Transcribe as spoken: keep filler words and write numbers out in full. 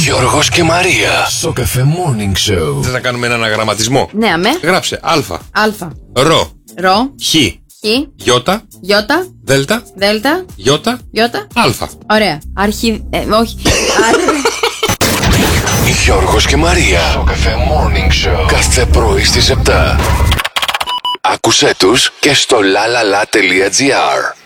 Γιώργος και Μαρία. Στο Cafe Morning Show. Θες να κάνουμε ένα αναγραμματισμό? Ναι, αμέ. Γράψε Α. Α. Ρο. Ρο. Χ. Χ. Γιώτα. Γιώτα. Δέλτα. Δέλτα. Γιώτα. Γιώτα. Α. Ωραία. Αρχι... Ε, όχι. Γιώργος και Μαρία. Στο Cafe Morning Show. Κάθε πρωί στις επτά. Άκουσέ τους και στο lalala.gr.